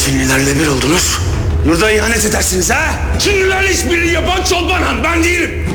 Çinlilerle bir oldunuz. Yurda ihanet edersiniz ha? Çinlilerle işbirliği yapan Çolpan Han, ben değilim.